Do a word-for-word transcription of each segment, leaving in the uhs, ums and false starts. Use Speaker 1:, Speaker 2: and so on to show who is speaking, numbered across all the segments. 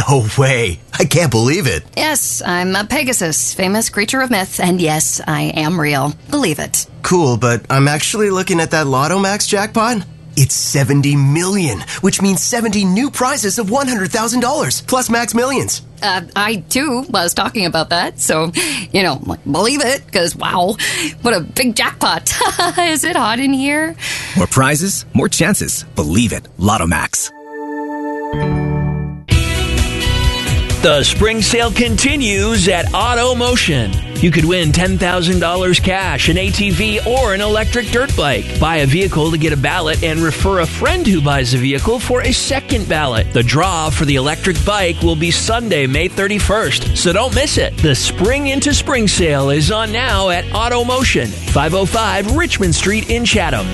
Speaker 1: No way. I can't believe it.
Speaker 2: Yes, I'm a Pegasus, famous creature of myth, and yes, I am real. Believe it.
Speaker 1: Cool, but I'm actually looking at that Lotto Max jackpot. It's seventy million, which means seventy new prizes of one hundred thousand dollars, plus Max Millions.
Speaker 2: Uh, I, too, was talking about that, so, you know, believe it, because, wow, what a big jackpot. Is it hot in here?
Speaker 3: More prizes, more chances. Believe it. Lotto Max.
Speaker 4: The spring sale continues at Auto Motion. You could win ten thousand dollars cash, an A T V, or an electric dirt bike. Buy a vehicle to get a ballot and refer a friend who buys a vehicle for a second ballot. The draw for the electric bike will be Sunday, May thirty-first, so don't miss it. The Spring into Spring sale is on now at Auto Motion, five oh five Richmond Street in Chatham.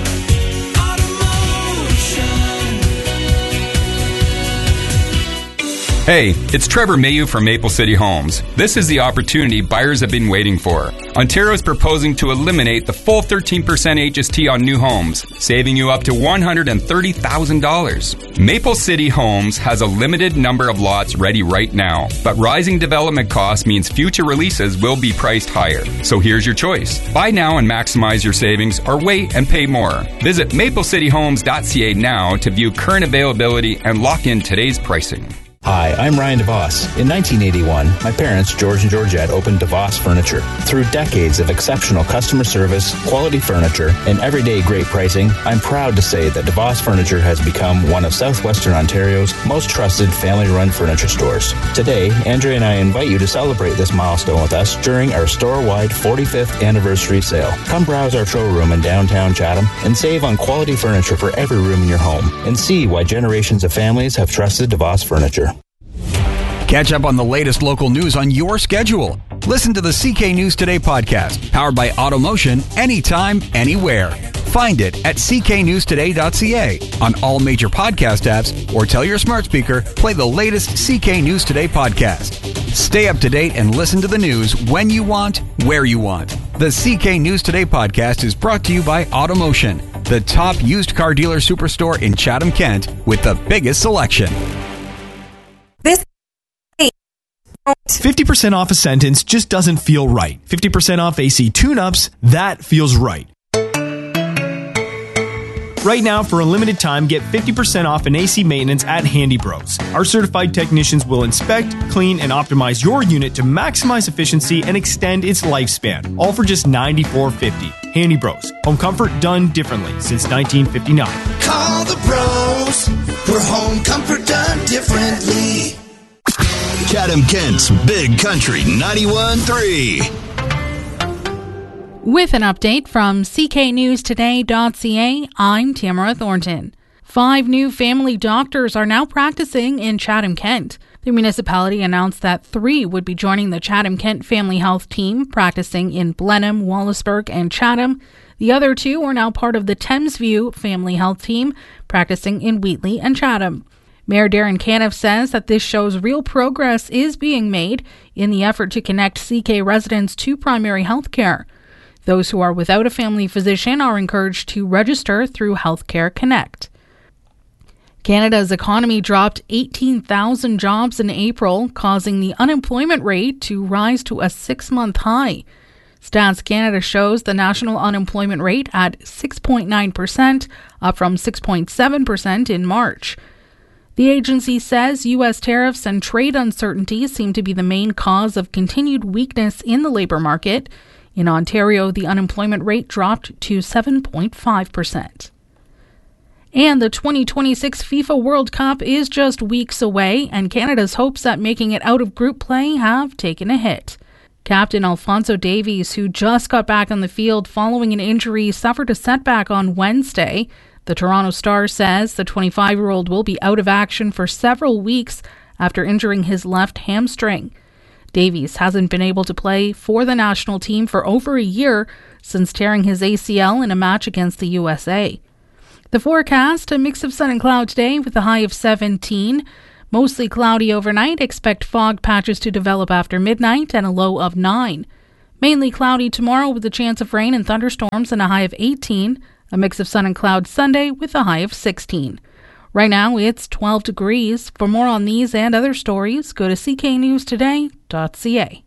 Speaker 5: Hey, it's Trevor Mayu from Maple City Homes. This is the opportunity buyers have been waiting for. Ontario is proposing to eliminate the full thirteen percent H S T on new homes, saving you up to one hundred thirty thousand dollars. Maple City Homes has a limited number of lots ready right now, but rising development costs means future releases will be priced higher. So here's your choice. Buy now and maximize your savings, or wait and pay more. Visit maple city homes dot c a now to view current availability and lock in today's pricing.
Speaker 6: Hi, I'm Ryan DeVos. In nineteen eighty-one, my parents, George and Georgette, opened DeVos Furniture. Through decades of exceptional customer service, quality furniture, and everyday great pricing, I'm proud to say that DeVos Furniture has become one of southwestern Ontario's most trusted family-run furniture stores. Today, Andrea and I invite you to celebrate this milestone with us during our store-wide forty-fifth anniversary sale. Come browse our showroom in downtown Chatham and save on quality furniture for every room in your home, and see why generations of families have trusted DeVos Furniture.
Speaker 7: Catch up on the latest local news on your schedule. Listen to the C K News Today podcast, powered by AutoMotion, anytime, anywhere. Find it at c k news today dot c a, on all major podcast apps, or tell your smart speaker, play the latest C K News Today podcast. Stay up to date and listen to the news when you want, where you want. The C K News Today podcast is brought to you by AutoMotion, the top used car dealer superstore in Chatham, Kent, with the biggest selection.
Speaker 8: This fifty percent off a sentence just doesn't feel right. fifty percent off A C tune-ups, that feels right. Right now, for a limited time, get fifty percent off an A C maintenance at Handy Bros. Our certified technicians will inspect, clean, and optimize your unit to maximize efficiency and extend its lifespan, all for just ninety-four fifty. Handy Bros. Home comfort done differently since nineteen fifty-nine.
Speaker 9: Call the pros for home comfort done differently.
Speaker 10: Chatham Kent's Big Country ninety-one point three.
Speaker 11: With an update from c k news today dot c a, I'm Tamara Thornton. Five new family doctors are now practicing in Chatham, Kent. The municipality announced that three would be joining the Chatham Kent Family Health team, practicing in Blenheim, Wallaceburg, and Chatham. The other two are now part of the Thamesview Family Health team, practicing in Wheatley and Chatham. Mayor Darren Caniff says that this shows real progress is being made in the effort to connect C K residents to primary health care. Those who are without a family physician are encouraged to register through Healthcare Connect. Canada's economy dropped eighteen thousand jobs in April, causing the unemployment rate to rise to a six-month high. Stats Canada shows the national unemployment rate at six point nine percent, up from six point seven percent in March. The agency says U S tariffs and trade uncertainties seem to be the main cause of continued weakness in the labour market. In Ontario, the unemployment rate dropped to seven point five percent. And the twenty twenty-six FIFA World Cup is just weeks away, and Canada's hopes at making it out of group play have taken a hit. Captain Alphonso Davies, who just got back on the field following an injury, suffered a setback on Wednesday. The Toronto Star says the twenty-five-year-old will be out of action for several weeks after injuring his left hamstring. Davies hasn't been able to play for the national team for over a year since tearing his A C L in a match against the U S A. The forecast, a mix of sun and cloud today with a high of seventeen. Mostly cloudy overnight. Expect fog patches to develop after midnight and a low of nine. Mainly cloudy tomorrow with a chance of rain and thunderstorms and a high of eighteen. A mix of sun and cloud Sunday with a high of sixteen. Right now, it's twelve degrees. For more on these and other stories, go to c k news today dot c a.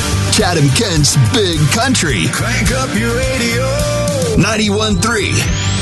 Speaker 10: Chatham Kent's Big Country.
Speaker 9: Crank up your radio.
Speaker 10: ninety-one point three